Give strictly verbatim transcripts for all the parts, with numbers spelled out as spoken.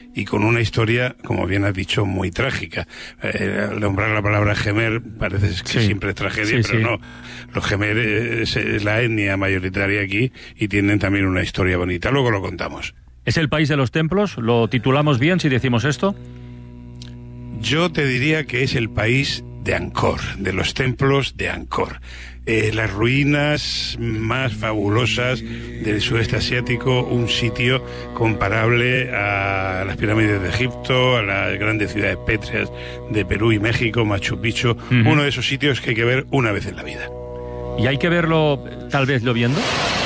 y con una historia, como bien has dicho, muy trágica. Eh, al nombrar la palabra Jemer parece que sí. siempre es tragedia, sí, pero sí. no. Los Jemer es, es la etnia mayoritaria aquí y tienen también una historia bonita. Luego lo contamos. ¿Es el país de los templos? ¿Lo titulamos bien si decimos esto? Yo te diría que es el país de Angkor, de los templos de Angkor. Eh, las ruinas más fabulosas del sudeste asiático, un sitio comparable a las pirámides de Egipto, a las grandes ciudades pétreas de Perú y México, Machu Picchu, uh-huh. Uno de esos sitios que hay que ver una vez en la vida. ¿Y hay que verlo tal vez lloviendo?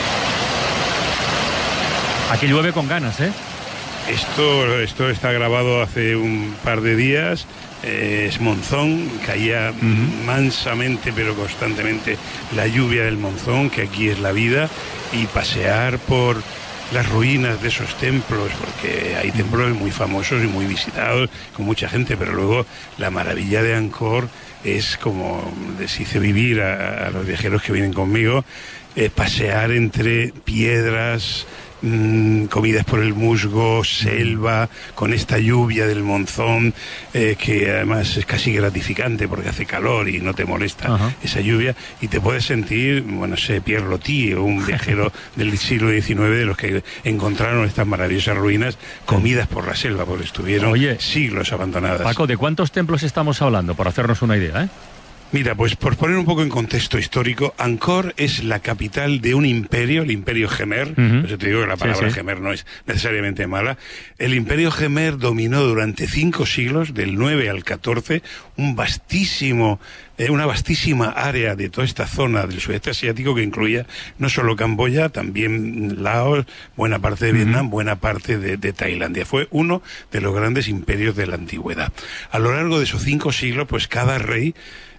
Aquí llueve con ganas, ¿eh? Esto, esto está grabado hace un par de días. Eh, es monzón, caía uh-huh. mansamente pero constantemente la lluvia del monzón, que aquí es la vida, y pasear por las ruinas de esos templos, porque hay templos muy famosos y muy visitados, con mucha gente, pero luego la maravilla de Angkor es, como les hice vivir a, a los viajeros que vienen conmigo, eh, pasear entre piedras, Mm, comidas por el musgo, selva, con esta lluvia del monzón, eh, que además es casi gratificante porque hace calor y no te molesta uh-huh. esa lluvia, y te puedes sentir, bueno, sé, Pierre Loti, o un viajero del siglo diecinueve de los que encontraron estas maravillosas ruinas comidas por la selva, porque estuvieron Oye, siglos abandonadas. Paco, ¿de cuántos templos estamos hablando? Por hacernos una idea, ¿eh? Mira, pues por poner un poco en contexto histórico, Angkor es la capital de un imperio, el Imperio Jemer. Uh-huh. Por eso te digo que la palabra sí, sí. Jemer no es necesariamente mala. El Imperio Jemer dominó durante cinco siglos, del nueve al catorce, un vastísimo, eh, una vastísima área de toda esta zona del sudeste asiático, que incluía no solo Camboya, también Laos, buena parte de Vietnam, uh-huh. buena parte de, de Tailandia. Fue uno de los grandes imperios de la antigüedad. A lo largo de esos cinco siglos, pues cada rey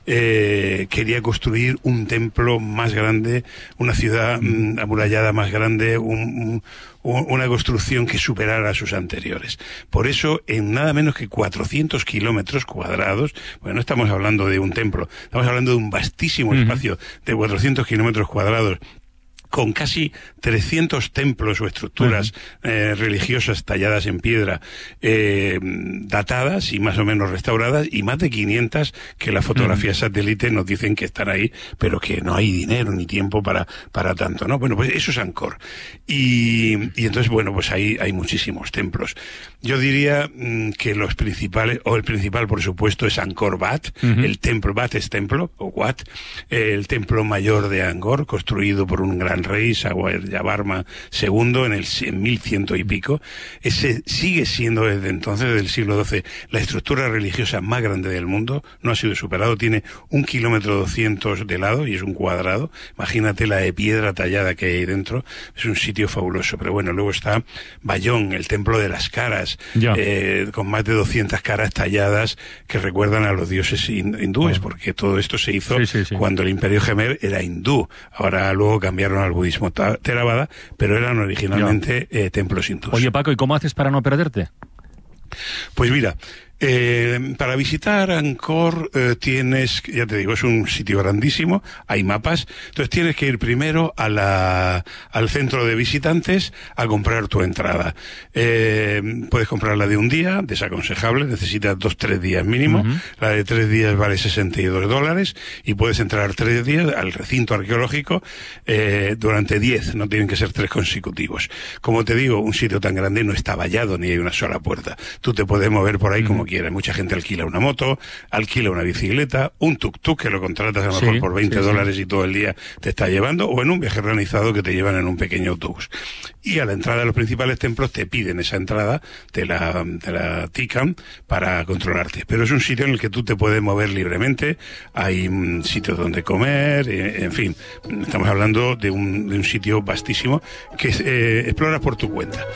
Eh, quería construir un templo más grande, una ciudad mm, amurallada más grande, un, un, una construcción que superara a sus anteriores. Por eso, en nada menos que cuatrocientos kilómetros cuadrados, bueno, no estamos hablando de un templo, estamos hablando de un vastísimo uh-huh. espacio de cuatrocientos kilómetros cuadrados, con casi trescientos templos o estructuras uh-huh. eh, religiosas talladas en piedra, eh, datadas y más o menos restauradas, y más de quinientas que las fotografías uh-huh. satélite nos dicen que están ahí, pero que no hay dinero ni tiempo para, para tanto, ¿no? Bueno, pues eso es Angkor. Y, y entonces, bueno, pues ahí hay muchísimos templos. Yo diría mmm, que los principales, o el principal, por supuesto, es Angkor Wat, uh-huh. el templo, Wat es templo, o Wat, eh, el templo mayor de Angkor, construido por un gran rey, Yavarma segundo, en el en mil ciento y pico. Ese sigue siendo desde entonces, desde el siglo doce, la estructura religiosa más grande del mundo. No ha sido superado, tiene un kilómetro doscientos de lado y es un cuadrado. Imagínate la de piedra tallada que hay dentro. Es un sitio fabuloso. Pero bueno, luego está Bayón, el templo de las caras, eh, con más de doscientas caras talladas que recuerdan a los dioses hindúes, porque todo esto se hizo sí, sí, sí. cuando el Imperio Jemer era hindú. Ahora luego cambiaron al budismo Theravada, pero eran originalmente eh, templos hindúes. Oye, Paco, ¿y cómo haces para no perderte? Pues mira, eh, para visitar Angkor eh, tienes, ya te digo, es un sitio grandísimo, hay mapas, entonces tienes que ir primero a la, al centro de visitantes a comprar tu entrada. Eh, puedes comprarla de un día, desaconsejable, necesitas dos, tres días mínimo, uh-huh. la de tres días vale sesenta y dos dólares y puedes entrar tres días al recinto arqueológico eh, durante diez, no tienen que ser tres consecutivos. Como te digo, un sitio tan grande no está vallado ni hay una sola puerta, tú te puedes mover por ahí uh-huh. como quieras. Mucha gente alquila una moto, alquila una bicicleta, un tuk-tuk que lo contratas a lo mejor sí, por veinte dólares sí. y todo el día te está llevando, o en un viaje organizado que te llevan en un pequeño autobús. Y a la entrada de los principales templos te piden esa entrada, te la, te la tican para controlarte. Pero es un sitio en el que tú te puedes mover libremente, hay um, sitios donde comer, eh, en fin, estamos hablando de un, de un sitio vastísimo que eh, exploras por tu cuenta.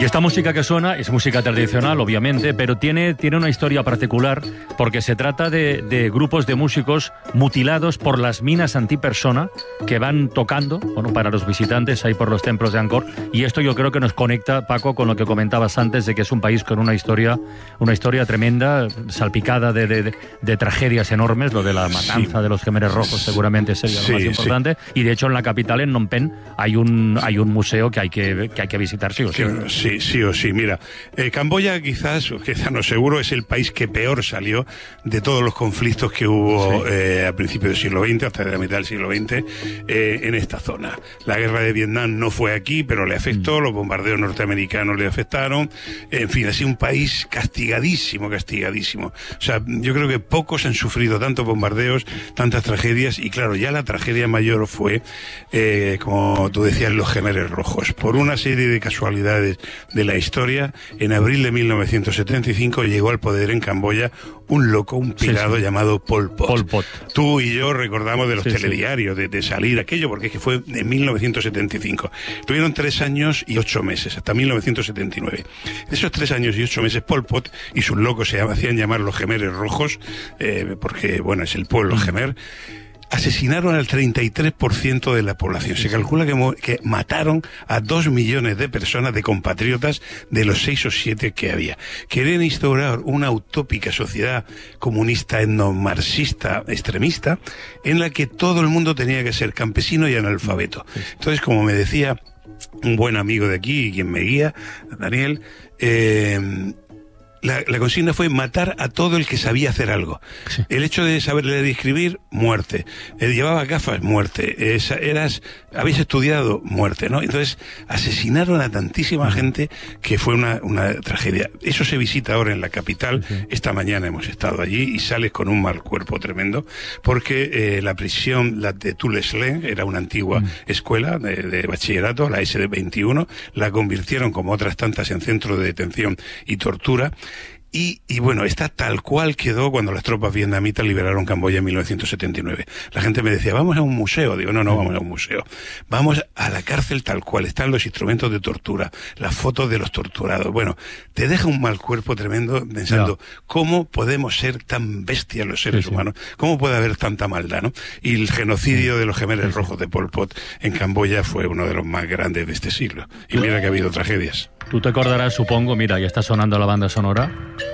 Esta música que suena es música tradicional, obviamente, pero tiene, tiene una historia particular porque se trata de, de grupos de músicos mutilados por las minas antipersona que van tocando, bueno, para los visitantes ahí por los templos de Angkor. Y esto yo creo que nos conecta, Paco, con lo que comentabas antes de que es un país con una historia, una historia tremenda, salpicada de, de, de, de tragedias enormes. Lo de la matanza sí. de los Jemeres Rojos seguramente sería sí, lo más importante. Sí. Y de hecho en la capital, en Phnom Penh, hay un, hay un museo que hay que, que hay que visitar sí o sí. Sí. Sí, sí o sí. Mira, eh, Camboya quizás, o quizás no seguro, es el país que peor salió de todos los conflictos que hubo sí. eh, a principios del siglo veinte, hasta la mitad del siglo veinte, eh, en esta zona. La guerra de Vietnam no fue aquí, pero le afectó, mm. los bombardeos norteamericanos le afectaron. En fin, ha sido un país castigadísimo, castigadísimo. O sea, yo creo que pocos han sufrido tantos bombardeos, tantas tragedias, y claro, ya la tragedia mayor fue, eh, como tú decías, los Jemeres Rojos. Por una serie de casualidades de la historia, en abril de mil novecientos setenta y cinco llegó al poder en Camboya un loco, un pirado sí, sí. llamado Pol Pot. Pol Pot. Tú y yo recordamos de los sí, telediarios, sí. De, de salir aquello, porque es que fue en mil novecientos setenta y cinco. Tuvieron tres años y ocho meses, hasta mil novecientos setenta y nueve. Esos tres años y ocho meses, Pol Pot y sus locos se hacían llamar los Jemeres Rojos, eh, porque, bueno, es el pueblo mm. Jemer. Asesinaron al treinta y tres por ciento de la población. Se calcula que, que mataron a dos millones de personas, de compatriotas, de los seis o siete que había. Querían instaurar una utópica sociedad comunista, etnomarxista, extremista, en la que todo el mundo tenía que ser campesino y analfabeto. Entonces, como me decía un buen amigo de aquí, quien me guía, Daniel, eh... La, la consigna fue matar a todo el que sabía hacer algo. Sí. El hecho de saber leer y escribir, muerte. Eh, llevaba gafas, muerte. Eh, eras, habéis estudiado, muerte, ¿no? Entonces, asesinaron a tantísima gente que fue una, una tragedia. Eso se visita ahora en la capital. Sí. Esta mañana hemos estado allí y sales con un mal cuerpo tremendo porque eh, la prisión, la de Tuleslen, era una antigua mm. escuela de, de bachillerato, la ese de veintiuno, la convirtieron, como otras tantas, en centro de detención y tortura. Y, y bueno, está tal cual quedó cuando las tropas vietnamitas liberaron Camboya en mil novecientos setenta y nueve. La gente me decía, vamos a un museo. Digo, no, no vamos a un museo. Vamos a la cárcel tal cual. Están los instrumentos de tortura, las fotos de los torturados. Bueno, te deja un mal cuerpo tremendo pensando, no. ¿cómo podemos ser tan bestias los seres sí, sí. humanos? ¿Cómo puede haber tanta maldad, no? Y el genocidio sí. de los Jemeres sí, Rojos de Pol Pot en Camboya fue uno de los más grandes de este siglo. Y mira que ha habido tragedias. Tú te acordarás, supongo, mira, ya está sonando la banda sonora.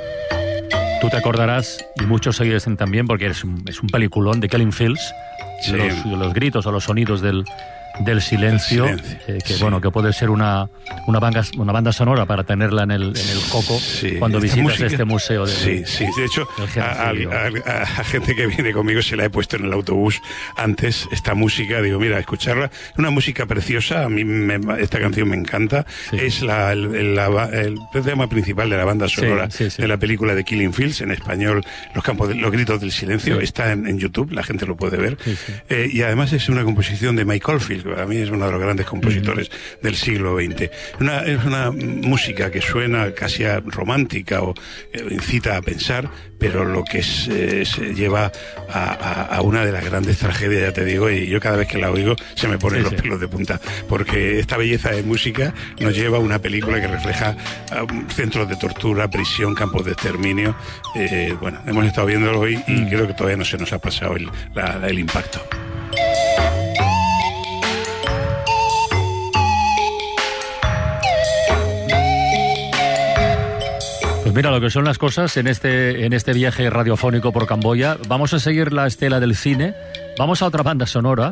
Tú te acordarás, y muchos se dicen también, porque es un, es un peliculón de Killing Fields, sí. los, los gritos o los sonidos del, del silencio, silencio. Eh, que sí. bueno, que puede ser una, una, banda, una banda sonora para tenerla en el, en el coco sí. cuando visitas música, este museo. De, sí, sí, de hecho, a, a, a, a gente que viene conmigo se la he puesto en el autobús antes, esta música, digo, mira, escucharla, una música preciosa, a mí me, esta canción me encanta, sí. es la, el, la, el, el tema principal de la banda sonora sí, sí, sí. de la película de Killing Fields, en español, Los campos de, los gritos del silencio, sí. está en, en YouTube, la gente lo puede ver, sí, sí. Eh, y además es una composición de Mike Oldfield, que para mí es uno de los grandes compositores mm. del siglo veinte. Una, es una música que suena casi a romántica o eh, incita a pensar, pero lo que es, eh, se lleva a, a, a una de las grandes tragedias, ya te digo, y yo cada vez que la oigo se me ponen sí, los sí. pelos de punta, porque esta belleza de música nos lleva a una película que refleja um, centros de tortura, prisión, campos de exterminio. Eh, bueno, hemos estado viéndolo hoy y mm. creo que todavía no se nos ha pasado el, la, el impacto. Mira lo que son las cosas en este, en este viaje radiofónico por Camboya. Vamos a seguir la estela del cine. Vamos a otra banda sonora.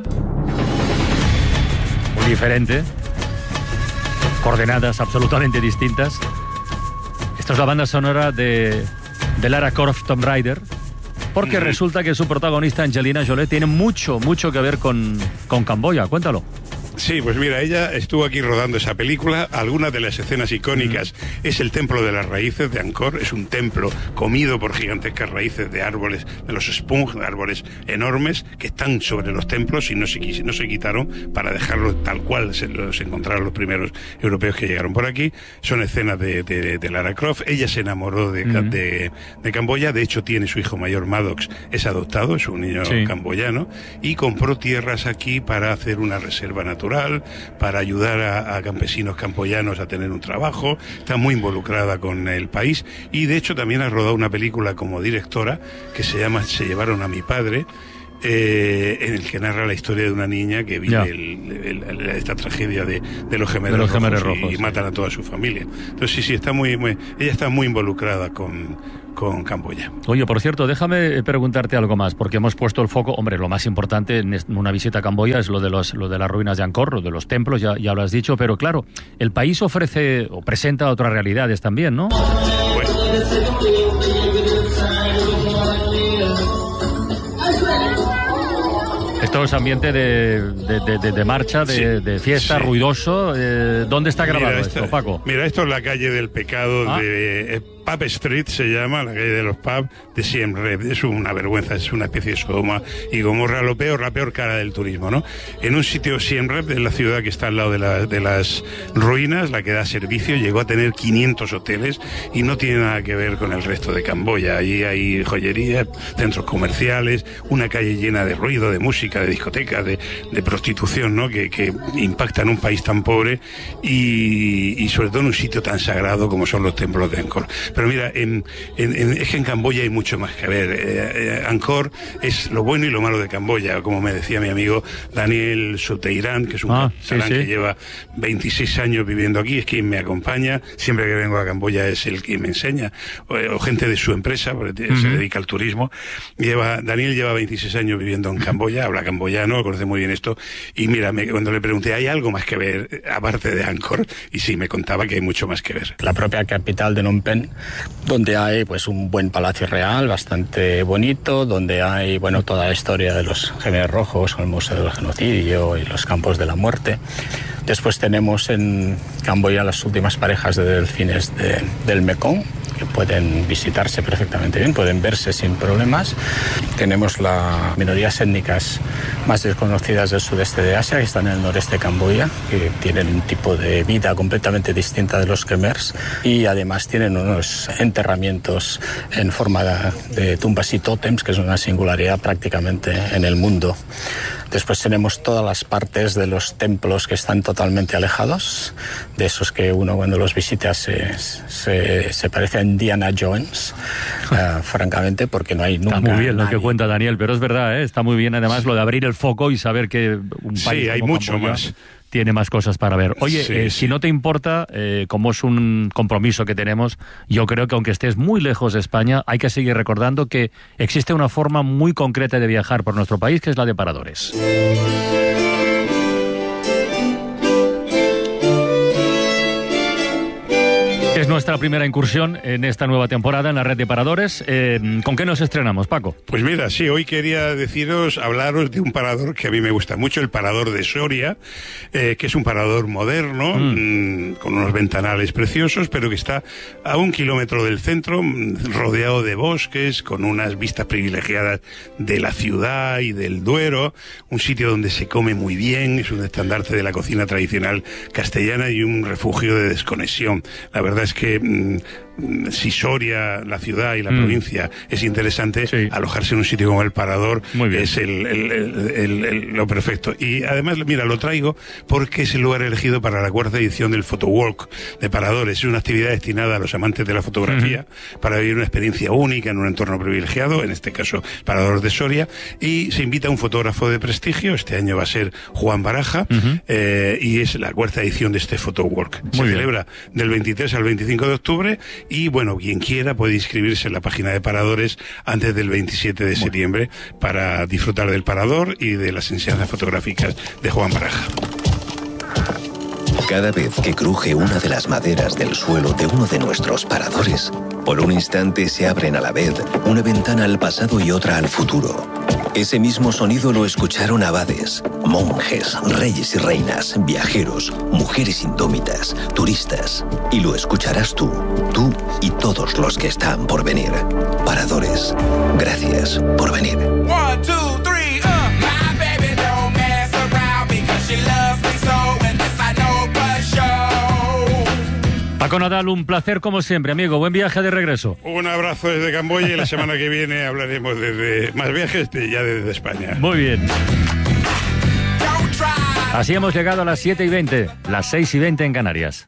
Muy diferente. Coordenadas absolutamente distintas. Esta es la banda sonora de, de Lara Croft Tomb Raider. Porque mm-hmm. resulta que su protagonista, Angelina Jolie, tiene mucho, mucho que ver con, con Camboya. Cuéntalo. Sí, pues mira, ella estuvo aquí rodando esa película. Algunas de las escenas icónicas mm. es el Templo de las Raíces de Angkor. Es un templo comido por gigantescas raíces de árboles, de los spung, de árboles enormes que están sobre los templos y no se, no se quitaron para dejarlos tal cual se los encontraron los primeros europeos que llegaron por aquí. Son escenas de, de, de Lara Croft. Ella se enamoró de, mm. de, de Camboya. De hecho, tiene su hijo mayor, Maddox, es adoptado, es un niño sí. camboyano, y compró tierras aquí para hacer una reserva natural natural, para ayudar a, a campesinos camboyanos a tener un trabajo. Está muy involucrada con el país y de hecho también ha rodado una película como directora que se llama Se llevaron a mi padre, Eh, en el que narra la historia de una niña que vive el, el, el, esta tragedia de, de los gemelos, de los gemelos rojos, rojos y, y sí. matan a toda su familia. Entonces sí, sí, está muy, muy ella está muy involucrada con, con Camboya. Oye, por cierto, déjame preguntarte algo más, porque hemos puesto el foco, hombre, lo más importante en una visita a Camboya es lo de los, lo de las ruinas de Angkor, lo de los templos, ya, ya lo has dicho, pero claro, el país ofrece o presenta otras realidades también, ¿no? Bueno. Esto es ambiente de, de, de, de marcha, de, sí, de fiesta, sí. ruidoso. Eh, ¿Dónde está grabado mira, esto, esta, Paco? Mira, esto es la calle del pecado ah. de... Eh, Pub Street se llama, la calle de los pubs de Siem Reap. Es una vergüenza, es una especie de Sodoma y Gomorra, lo peor, la peor cara del turismo, ¿no? En un sitio, Siem Reap, en la ciudad que está al lado de, la, de las ruinas, la que da servicio, llegó a tener quinientos hoteles y no tiene nada que ver con el resto de Camboya. Allí hay joyería, centros comerciales, una calle llena de ruido, de música, de discotecas, de, de prostitución, ¿no? Que, que impacta en un país tan pobre y, y sobre todo en un sitio tan sagrado como son los templos de Angkor. Pero mira, en, en, en, es que en Camboya hay mucho más que ver. Eh, eh, Angkor es lo bueno y lo malo de Camboya, como me decía mi amigo Daniel Soteirán, que es un ah, catalán sí, sí. que lleva veintiséis años viviendo aquí, es quien me acompaña. Siempre que vengo a Camboya es el que me enseña, o, o gente de su empresa, porque uh-huh. se dedica al turismo. Lleva, Daniel lleva veintiséis años viviendo en Camboya, habla camboyano, conoce muy bien esto, y mira, me, cuando le pregunté, ¿hay algo más que ver aparte de Angkor? Y sí, me contaba que hay mucho más que ver. La propia capital de Phnom Penh, donde hay pues un buen palacio real, bastante bonito, donde hay bueno toda la historia de los gemelos rojos, el museo del genocidio y los campos de la muerte. Después tenemos en Camboya las últimas parejas de delfines de, del Mekong, que pueden visitarse perfectamente bien, pueden verse sin problemas. Tenemos las minorías étnicas más desconocidas del sudeste de Asia, que están en el noreste de Camboya, que tienen un tipo de vida completamente distinta de los khmers y además tienen unos enterramientos en forma de, de tumbas y tótems, que es una singularidad prácticamente en el mundo. Después tenemos todas las partes de los templos que están totalmente alejados, de esos que uno cuando los visita se, se, se parece a Indiana Jones, uh, francamente, porque no hay nunca... Está muy bien nadie. Lo que cuenta Daniel, pero es verdad, ¿eh? Está muy bien además lo de abrir el foco y saber que un país sí, hay como mucho Camboya más. Tiene más cosas para ver. Oye, sí, eh, sí. si no te importa, eh, como es un compromiso que tenemos, yo creo que aunque estés muy lejos de España, hay que seguir recordando que existe una forma muy concreta de viajar por nuestro país, que es la de paradores. Es nuestra primera incursión en esta nueva temporada en la red de paradores. Eh, ¿Con qué nos estrenamos, Paco? Pues mira, sí, hoy quería deciros, hablaros de un parador que a mí me gusta mucho, el parador de Soria, eh, que es un parador moderno, mm. Mmm, con unos ventanales preciosos, pero que está a un kilómetro del centro, rodeado de bosques, con unas vistas privilegiadas de la ciudad y del Duero, un sitio donde se come muy bien, es un estandarte de la cocina tradicional castellana y un refugio de desconexión. La verdad es que mmm, si Soria, la ciudad y la mm. provincia es interesante, sí. alojarse en un sitio como el Parador es el, el, el, el, el, lo perfecto. Y además, mira, lo traigo porque es el lugar elegido para la cuarta edición del Photowalk de Paradores. Es una actividad destinada a los amantes de la fotografía mm. para vivir una experiencia única en un entorno privilegiado, en este caso Parador de Soria, y se invita a un fotógrafo de prestigio. Este año va a ser Juan Baraja, mm-hmm. eh, y es la cuarta edición de este Photowalk. Se celebra del veintitrés al veinticinco de octubre. Y bueno, quien quiera puede inscribirse en la página de Paradores antes del veintisiete de septiembre para disfrutar del Parador y de las enseñanzas fotográficas de Juan Baraja. Cada vez que cruje una de las maderas del suelo de uno de nuestros paradores, por un instante se abren a la vez una ventana al pasado y otra al futuro. Ese mismo sonido lo escucharon abades, monjes, reyes y reinas, viajeros, mujeres indómitas, turistas. Y lo escucharás tú, tú y todos los que están por venir. Paradores, gracias por venir. One, two, three, uh. My baby don't mess around because she loves me so, and this I know for sure. Paco Nadal, un placer como siempre, amigo. Buen viaje de regreso. Un abrazo desde Camboya y la semana que viene hablaremos de más viajes de, ya desde España. Muy bien. Don't try. Así hemos llegado a las siete y veinte, las seis y veinte en Canarias.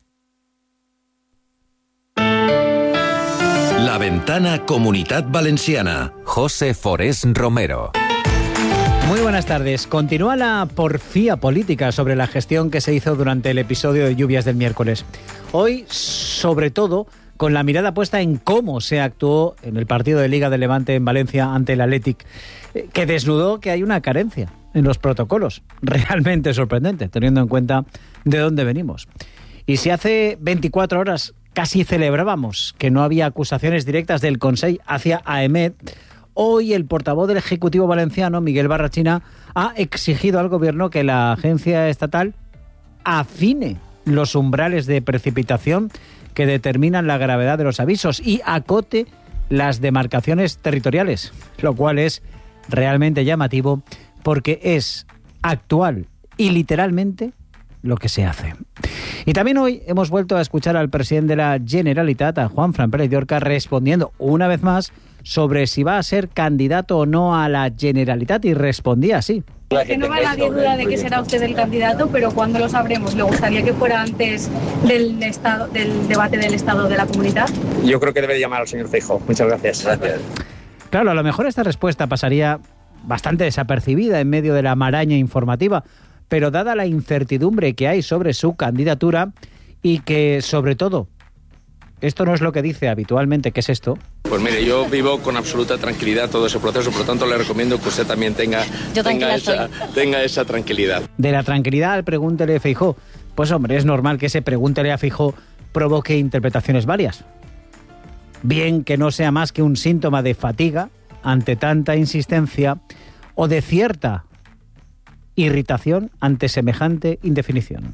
La Ventana Comunitat Valenciana. José Forés Romero. Muy buenas tardes. Continúa la porfía política sobre la gestión que se hizo durante el episodio de lluvias del miércoles. Hoy, sobre todo, con la mirada puesta en cómo se actuó en el partido de Liga de Levante en Valencia ante el Athletic, que desnudó que hay una carencia en los protocolos. Realmente sorprendente, teniendo en cuenta de dónde venimos. Y si hace veinticuatro horas casi celebrábamos que no había acusaciones directas del Consell hacia AEMET, hoy el portavoz del Ejecutivo valenciano, Miguel Barrachina, ha exigido al Gobierno que la agencia estatal afine los umbrales de precipitación que determinan la gravedad de los avisos y acote las demarcaciones territoriales, lo cual es realmente llamativo porque es actual y literalmente lo que se hace. Y también hoy hemos vuelto a escuchar al presidente de la Generalitat, a Juanfran Pérez de Orca, respondiendo una vez más sobre si va a ser candidato o no a la Generalitat, y respondía así. Que no va nadie duda de que será usted el candidato, pero ¿cuándo lo sabremos? ¿Le gustaría que fuera antes del estado, del debate del estado de la comunidad? Yo creo que debe llamar al señor Feijóo. Muchas gracias. Gracias. Claro, a lo mejor esta respuesta pasaría bastante desapercibida en medio de la maraña informativa, pero dada la incertidumbre que hay sobre su candidatura y que, sobre todo, esto no es lo que dice habitualmente, ¿qué es esto? Pues mire, yo vivo con absoluta tranquilidad todo ese proceso, por lo tanto le recomiendo que usted también tenga, tenga, esa, tenga esa tranquilidad. De la tranquilidad al pregúntele a Feijóo. Pues hombre, es normal que ese pregúntele a Feijóo provoque interpretaciones varias. Bien que no sea más que un síntoma de fatiga ante tanta insistencia o de cierta irritación ante semejante indefinición.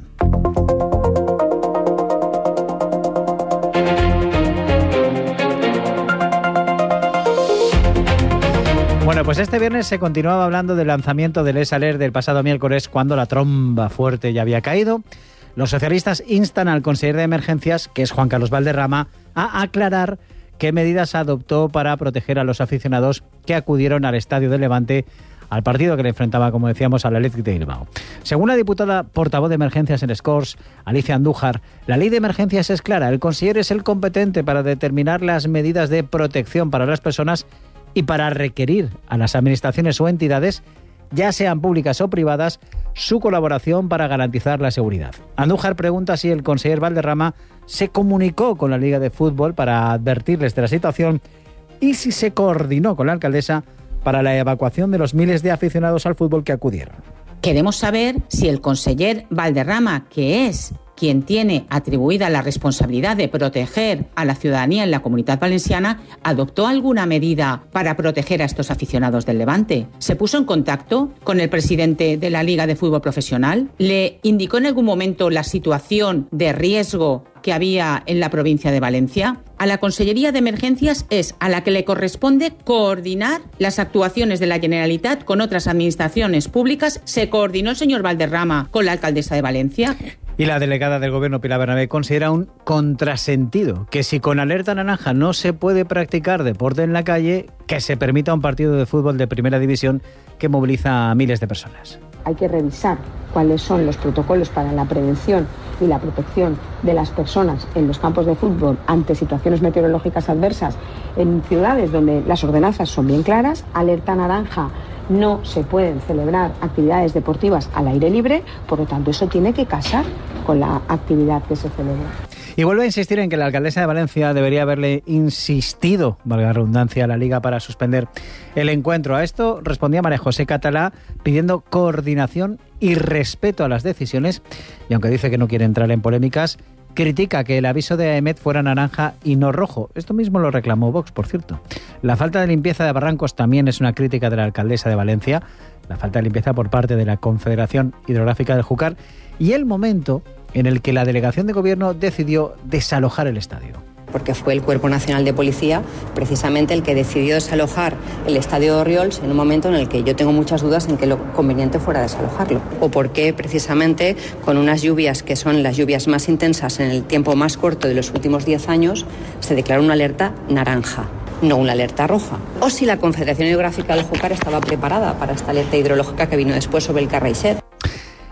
Bueno, pues este viernes se continuaba hablando del lanzamiento del E-Saler del pasado miércoles, cuando la tromba fuerte ya había caído. Los socialistas instan al consejero de Emergencias, que es Juan Carlos Valderrama, a aclarar qué medidas adoptó para proteger a los aficionados que acudieron al estadio de Levante al partido que le enfrentaba, como decíamos, al Athletic de Bilbao. Según la diputada portavoz de Emergencias en Scores, Alicia Andújar, la ley de emergencias es clara. El consejero es el competente para determinar las medidas de protección para las personas y para requerir a las administraciones o entidades, ya sean públicas o privadas, su colaboración para garantizar la seguridad. Andújar pregunta si el consejero Valderrama se comunicó con la Liga de Fútbol para advertirles de la situación y si se coordinó con la alcaldesa para la evacuación de los miles de aficionados al fútbol que acudieron. Queremos saber si el conseller Valderrama, que es quien tiene atribuida la responsabilidad de proteger a la ciudadanía en la Comunidad Valenciana, adoptó alguna medida para proteger a estos aficionados del Levante. ¿Se puso en contacto con el presidente de la Liga de Fútbol Profesional? ¿Le indicó en algún momento la situación de riesgo que había en la provincia de Valencia? A la Consellería de Emergencias es a la que le corresponde coordinar las actuaciones de la Generalitat con otras administraciones públicas. ¿Se coordinó el señor Valderrama con la alcaldesa de Valencia? Y la delegada del Gobierno, Pilar Bernabé, considera un contrasentido que si con alerta naranja no se puede practicar deporte en la calle, que se permita un partido de fútbol de primera división que moviliza a miles de personas. Hay que revisar cuáles son los protocolos para la prevención y la protección de las personas en los campos de fútbol ante situaciones meteorológicas adversas en ciudades donde las ordenanzas son bien claras. Alerta naranja: no se pueden celebrar actividades deportivas al aire libre, por lo tanto eso tiene que casar con la actividad que se celebra. Y vuelve a insistir en que la alcaldesa de Valencia debería haberle insistido, valga la redundancia, a la Liga para suspender el encuentro. A esto respondía María José Catalá pidiendo coordinación y respeto a las decisiones, y aunque dice que no quiere entrar en polémicas, critica que el aviso de AEMET fuera naranja y no rojo. Esto mismo lo reclamó Vox, por cierto. La falta de limpieza de barrancos también es una crítica de la alcaldesa de Valencia, la falta de limpieza por parte de la Confederación Hidrográfica del Júcar y el momento en el que la delegación de gobierno decidió desalojar el estadio. Porque fue el Cuerpo Nacional de Policía precisamente el que decidió desalojar el estadio de Orriols en un momento en el que yo tengo muchas dudas en que lo conveniente fuera desalojarlo. O por qué precisamente con unas lluvias que son las lluvias más intensas en el tiempo más corto de los últimos diez años se declaró una alerta naranja, no una alerta roja. O si la Confederación Hidrográfica del Júcar estaba preparada para esta alerta hidrológica que vino después sobre el Carraixet.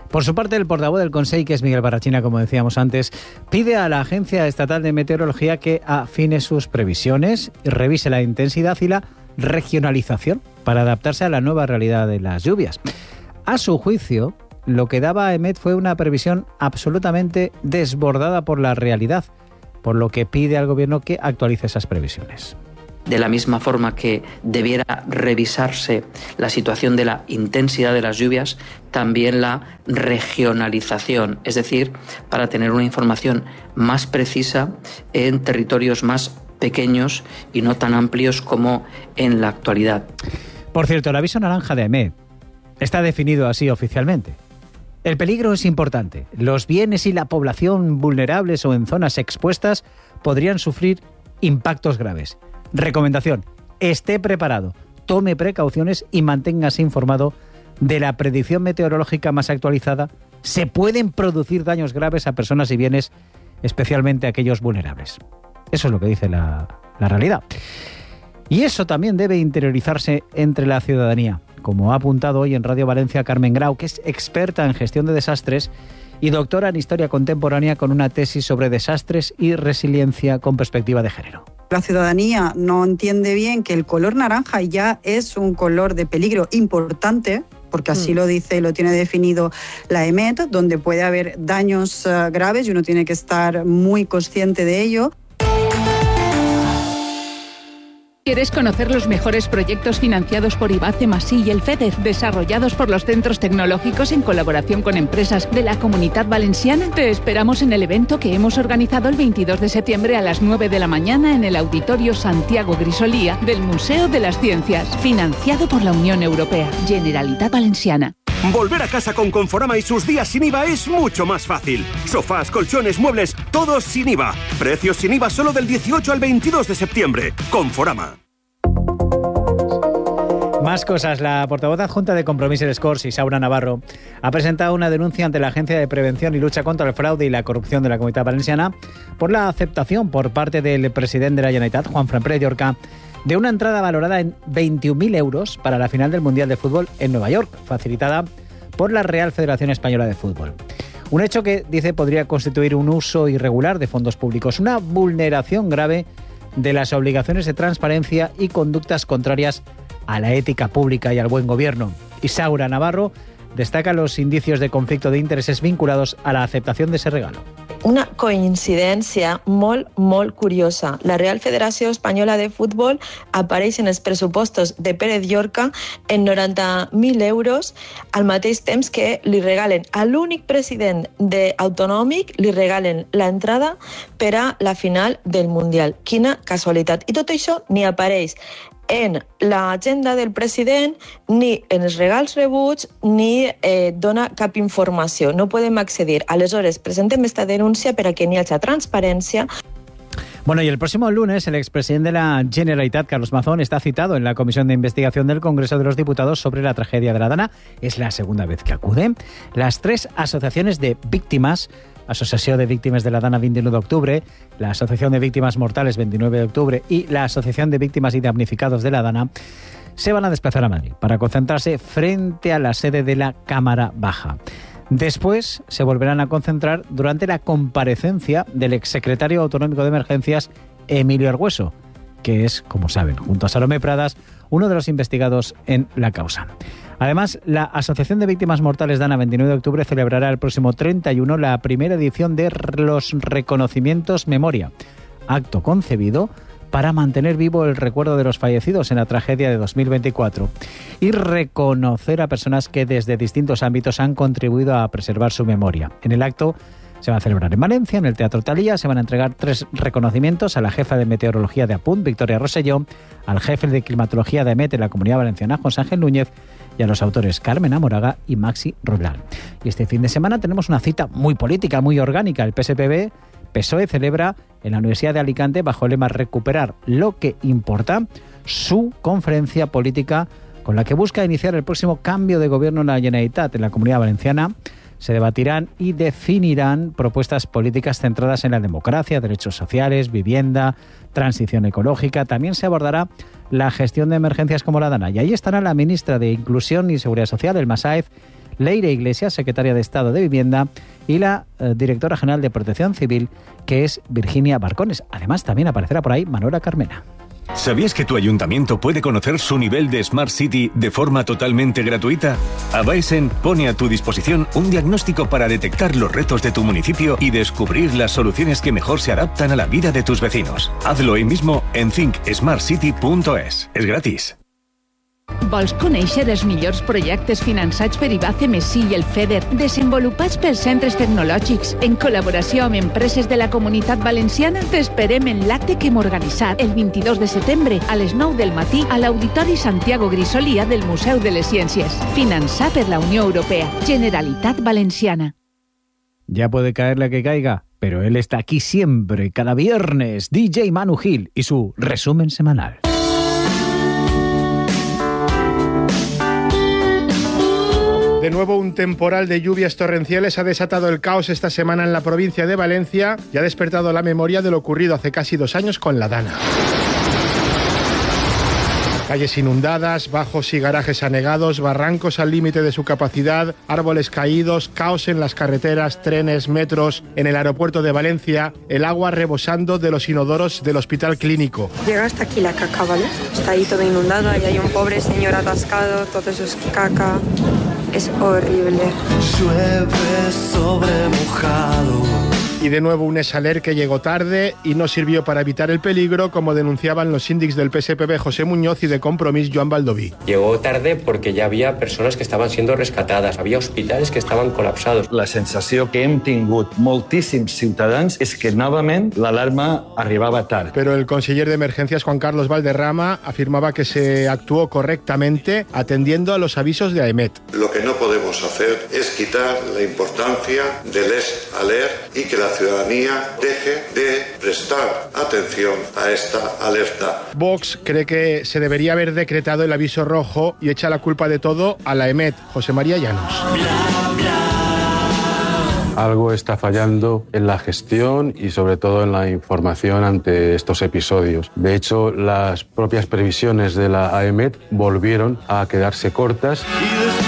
Por su parte, el portavoz del Consell, que es Miguel Barrachina, como decíamos antes, pide a la Agencia Estatal de Meteorología que afine sus previsiones, revise la intensidad y la regionalización para adaptarse a la nueva realidad de las lluvias. A su juicio, lo que daba EMET fue una previsión absolutamente desbordada por la realidad, por lo que pide al Gobierno que actualice esas previsiones. De la misma forma que debiera revisarse la situación de la intensidad de las lluvias, también la regionalización, es decir, para tener una información más precisa en territorios más pequeños y no tan amplios como en la actualidad. Por cierto, el aviso naranja de EMET está definido así oficialmente. El peligro es importante. Los bienes y la población vulnerables o en zonas expuestas podrían sufrir impactos graves. Recomendación: esté preparado, tome precauciones y manténgase informado de la predicción meteorológica más actualizada. Se pueden producir daños graves a personas y bienes, especialmente aquellos vulnerables. Eso es lo que dice la, la realidad. Y eso también debe interiorizarse entre la ciudadanía, como ha apuntado hoy en Radio Valencia Carmen Grau, que es experta en gestión de desastres y doctora en historia contemporánea con una tesis sobre desastres y resiliencia con perspectiva de género. La ciudadanía no entiende bien que el color naranja ya es un color de peligro importante, porque así mm. lo dice y lo tiene definido la EMET, donde puede haber daños uh, graves y uno tiene que estar muy consciente de ello. ¿Quieres conocer los mejores proyectos financiados por IBACE, Masí y el FEDER, desarrollados por los centros tecnológicos en colaboración con empresas de la Comunitat Valenciana? Te esperamos en el evento que hemos organizado el veintidós de septiembre a las nueve de la mañana en el Auditorio Santiago Grisolía del Museo de las Ciencias, financiado por la Unión Europea, Generalitat Valenciana. Volver a casa con Conforama y sus días sin I V A es mucho más fácil. Sofás, colchones, muebles, todos sin I V A. Precios sin I V A solo del dieciocho al veintidós de septiembre. Conforama. Más cosas. La portavoz adjunta de Compromís el Scors, Isaura Navarro, ha presentado una denuncia ante la Agencia de Prevención y Lucha contra el Fraude y la Corrupción de la Comunitat Valenciana por la aceptación por parte del presidente de la Generalitat, Juanfran Pérez Llorca, de una entrada valorada en veintiún mil euros para la final del Mundial de Fútbol en Nueva York, facilitada por la Real Federación Española de Fútbol. Un hecho que, dice, podría constituir un uso irregular de fondos públicos, una vulneración grave de las obligaciones de transparencia y conductas contrarias a la ética pública y al buen gobierno. Isaura Navarro destaca los indicios de conflicto de intereses vinculados a la aceptación de ese regalo. Una coincidència molt, molt curiosa. La Real Federació Espanyola de Futbol apareix en els pressupostos de Pérez Llorca en noranta mil euros, al mateix temps que li regalen a l'únic president de Autonòmic, li regalen l'entrada per a la final del Mundial. Quina casualitat. I tot això ni apareix en l'agenda del president, ni en els regals rebuts, ni eh, dona cap informació. No podem accedir. Aleshores, presentem esta denúncia per a que n'hi hagi transparència. Bueno, y el próximo lunes el expresidente de la Generalitat, Carlos Mazón, está citado en la Comisión de Investigación del Congreso de los Diputados sobre la tragedia de la Dana. Es la segunda vez que acude. Las tres asociaciones de víctimas, Asociació de Víctimes de la Dana veintiuno de octubre, la Asociación de Víctimas Mortales veintinueve de octubre y la Asociación de Víctimas y Damnificados de la Dana, se van a desplazar a Madrid para concentrarse frente a la sede de la Cámara Baja. Después se volverán a concentrar durante la comparecencia del exsecretario autonómico de Emergencias, Emilio Argüeso, que es, como saben, junto a Salomé Pradas, uno de los investigados en la causa. Además, la Asociación de Víctimas Mortales Dana veintinueve de octubre celebrará el próximo treinta y uno la primera edición de los reconocimientos Memoria, acto concebido para mantener vivo el recuerdo de los fallecidos en la tragedia de dos mil veinticuatro y reconocer a personas que desde distintos ámbitos han contribuido a preservar su memoria. En el acto se va a celebrar en Valencia, en el Teatro Talía. Se van a entregar tres reconocimientos a la jefa de meteorología de Apunt, Victoria Rosselló, al jefe de climatología de EMET en la Comunidad Valenciana, José Ángel Núñez, y a los autores Carmen Amoraga y Maxi Roldán. Y este fin de semana tenemos una cita muy política, muy orgánica. El P S P B, P S O E, celebra en la Universidad de Alicante, bajo el lema Recuperar lo que importa, su conferencia política con la que busca iniciar el próximo cambio de gobierno en la Generalitat. En la Comunidad Valenciana se debatirán y definirán propuestas políticas centradas en la democracia, derechos sociales, vivienda, transición ecológica. También se abordará la gestión de emergencias como la Dana. Y ahí estará la ministra de Inclusión y Seguridad Social, Elma Sáez, Leire Iglesias, secretaria de Estado de Vivienda, y la eh, directora general de Protección Civil, que es Virginia Barcones. Además, también aparecerá por ahí Manuela Carmena. ¿Sabías que tu ayuntamiento puede conocer su nivel de Smart City de forma totalmente gratuita? Avaisen pone a tu disposición un diagnóstico para detectar los retos de tu municipio y descubrir las soluciones que mejor se adaptan a la vida de tus vecinos. Hazlo hoy mismo en think smart city punto es. Es gratis. Vols conèixer els millors projectes finançats per I B A C, M S I i el FEDER, desenvolupats pels centres tecnològics, en col·laboració amb empreses de la Comunitat Valenciana? T'esperem en l'acte que hem organitzat el veintidós de setembre a les nou del matí a l'Auditori Santiago Grisolia del Museu de les Ciències. Finançat per la Unió Europea. Generalitat Valenciana. Ya puede caer la que caiga, pero él está aquí siempre, cada viernes. D J Manu Gil y su resumen semanal. De nuevo, un temporal de lluvias torrenciales ha desatado el caos esta semana en la provincia de Valencia y ha despertado la memoria de lo ocurrido hace casi dos años con la Dana. Calles inundadas, bajos y garajes anegados, barrancos al límite de su capacidad, árboles caídos, caos en las carreteras, trenes, metros, en el aeropuerto de Valencia, el agua rebosando de los inodoros del hospital clínico. Llega hasta aquí la caca, ¿vale? Está ahí todo inundado y hay un pobre señor atascado, todo eso es caca. Es horrible. Llueve sobre mojado. Y de nuevo un Esaler que llegó tarde y no sirvió para evitar el peligro, como denunciaban los síndics del P S P B José Muñoz y de Compromís Joan Baldoví. Llegó tarde porque ya había personas que estaven siendo rescatadas, había hospitals que estaven col·lapsados. La sensació que hem tingut moltíssims ciutadans és que novament l'alarma arribava tard. Pero el conseller de Emergencias Juan Carlos Valderrama afirmaba que se actuó correctamente atendiendo a los avisos de AEMET. Lo que no podemos hacer es quitar la importancia del Esaler y que la ciudadanía deje de prestar atención a esta alerta. Vox cree que se debería haber decretado el aviso rojo y echa la culpa de todo a la AEMET. José María Llanos. Algo está fallando en la gestión y sobre todo en la información ante estos episodios. De hecho, las propias previsiones de la AEMET volvieron a quedarse cortas.